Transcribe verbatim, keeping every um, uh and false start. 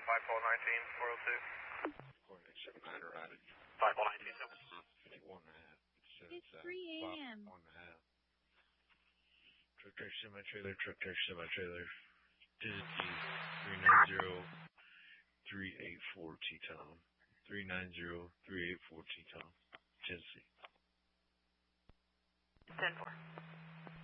five four nineteen, four oh two. Coordinate seven nine routed. five four nineteen, seven. fifty-one and a half. It's three A M One and a half. Truck tractor semi-trailer, truck tractor semi-trailer. Tennessee, three nine zero, three eight four T-Tom. three nine zero, three eight four T-Tom. Tennessee. ten four.